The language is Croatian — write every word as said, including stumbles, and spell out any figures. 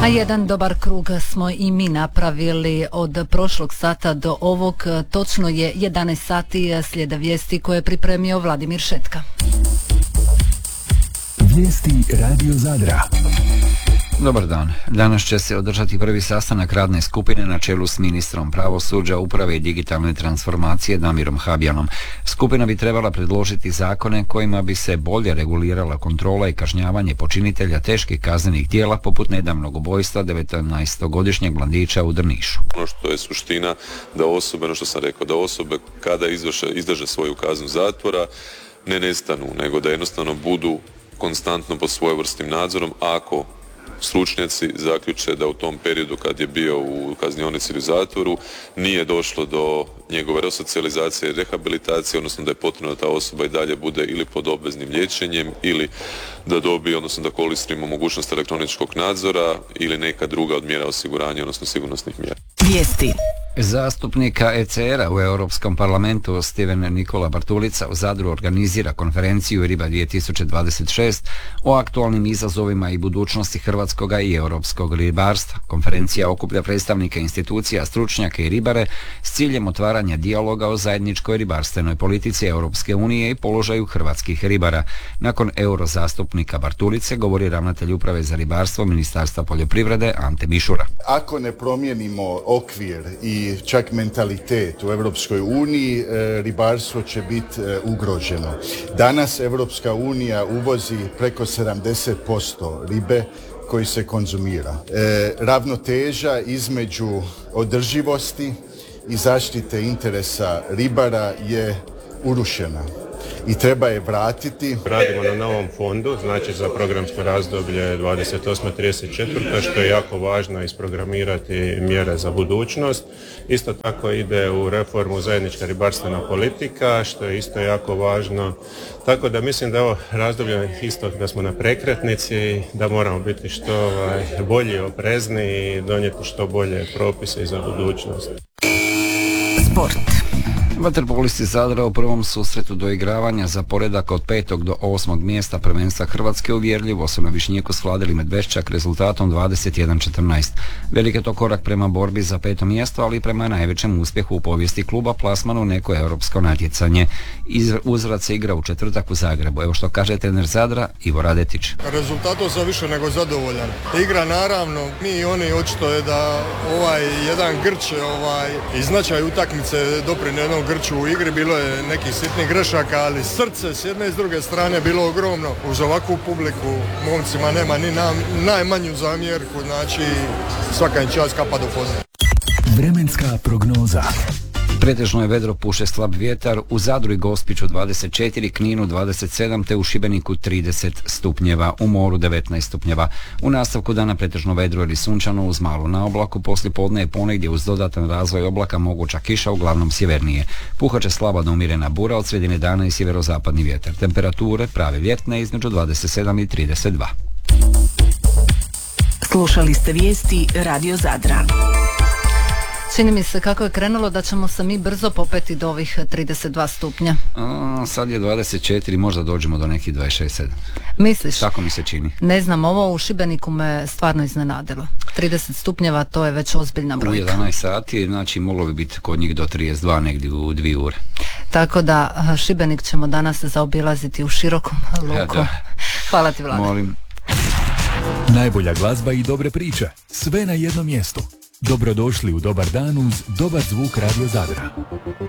A jedan dobar krug smo i mi napravili od prošlog sata do ovog. Točno je jedanaest sati, slijede vijesti koje je pripremio Vladimir Šetka. Vijesti Radio Zadra. Dobar dan. Danas će se održati prvi sastanak radne skupine na čelu s ministrom pravosuđa, uprave i digitalne transformacije Damirom Habjanom. Skupina bi trebala predložiti zakone kojima bi se bolje regulirala kontrola i kažnjavanje počinitelja teških kaznenih djela poput nedavnog ubojstva devetnaestogodišnjeg mladića u Drnišu. Ono što je suština da osobe, ono što sam rekao, da osobe kada izvrše, izdrže svoju kaznu zatvora ne nestanu, nego da jednostavno budu konstantno pod svojevrsnim nadzorom ako stručnjaci zaključe da u tom periodu kad je bio u kaznionici ili u zatvoru nije došlo do njegove resocijalizacije i rehabilitacije, odnosno da je potrebno da ta osoba i dalje bude ili pod obveznim liječenjem ili da dobije, odnosno da koristimo mogućnost elektroničkog nadzora ili neka druga od mjera osiguranja, odnosno sigurnosnih mjera. Vijesti. Zastupnika E C R-a u Europskom parlamentu Steven Nikola Bartulica u Zadru organizira konferenciju Riba dvije tisuće dvadeset šest o aktualnim izazovima i budućnosti hrvatskog i europskog ribarstva. Konferencija okuplja predstavnike institucija, stručnjake i ribare s ciljem otvaranja dijaloga o zajedničkoj ribarstvenoj politici Europske unije i položaju hrvatskih ribara. Nakon eurozastupnika Bartulice govori ravnatelj uprave za ribarstvo Ministarstva poljoprivrede Ante Mišura. Ako ne promijenimo okvir i čak mentalitet u Europskoj uniji, ribarstvo će biti ugroženo. Danas Europska unija uvozi preko sedamdeset posto ribe koji se konzumira. E, ravnoteža između održivosti i zaštite interesa ribara je urušena i treba je vratiti. Radimo na novom fondu, znači za programsko razdoblje dvadeset osma trideset četvrta što je jako važno isprogramirati mjere za budućnost. Isto tako ide u reformu zajednička ribarstvena politika, što je isto jako važno. Tako da mislim da je ovo razdoblje isto da smo na prekretnici, da moramo biti što bolji, oprezni i donijeti što bolje propise za budućnost. Sport. Vaterpolisti Zadra u prvom susretu doigravanja za poredak od petog do osmog mjesta prvenstva Hrvatske uvjerljivo su na Višnjiku svladali Medveščak rezultatom dvadeset jedan četrnaest. Velik je to korak prema borbi za peto mjesto, ali i prema najvećem uspjehu u povijesti kluba plasman u neko europsko natjecanje. Uzvrat se igra u četvrtak u Zagrebu. Evo što kaže trener Zadra Ivo Radetić. Rezultatom sam više nego zadovoljan. Igra naravno, mi i oni očito je da ovaj jedan grč ovaj, i značaj utakmice doprinio jednom grču u igri, bilo je nekih sitnih grešaka, ali srce s jedne i s druge strane bilo ogromno. Uz ovakvu publiku momcima nema ni na, najmanju zamjerku, znači svaka im čast, kapa do poda. Vremenska prognoza. Pretežno je vedro, puše slab vjetar, u Zadru i Gospiću dvadeset četiri, Kninu dvadeset sedam te u Šibeniku trideset stupnjeva, u moru devetnaest stupnjeva. U nastavku dana pretežno vedro ili sunčano uz malu naoblaku, poslije podne je ponegdje uz dodatan razvoj oblaka moguća kiša, uglavnom sjevernije. Puhat će slaba do umjerena bura, od sredine dana i sjeverozapadni vjetar. Temperature prave ljetne između dvadeset sedam i trideset dva. Slušali ste vijesti Radio Zadra. Čini mi se kako je krenulo da ćemo se mi brzo popeti do ovih trideset dva stupnja. A, sad je dvadeset četiri, možda dođemo do nekih dvadeset šest sedam. Misliš? Tako mi se čini. Ne znam, ovo u Šibeniku me stvarno iznenadilo. trideset stupnjeva, to je već ozbiljna brojka. U jedanaest sati, znači moglo bi biti kod njih do trideset dva negdje u dvije ure. Tako da Šibenik ćemo danas zaobilaziti u širokom luku. Ja, hvala ti, Vlada. Molim. Najbolja glazba i dobre priče, sve na jednom mjestu. Dobrodošli u Dobar dan uz dobar zvuk Radio Zadra.